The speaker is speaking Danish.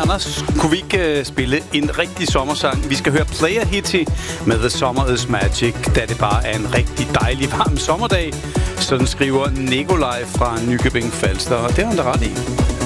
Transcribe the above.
Anders, kunne vi ikke spille en rigtig sommersang? Vi skal høre Player Hitty med The Summer Is Magic, da det bare er en rigtig dejlig varm sommerdag. Sådan skriver Nikolaj fra Nykøbing Falster, og det har han da ret i.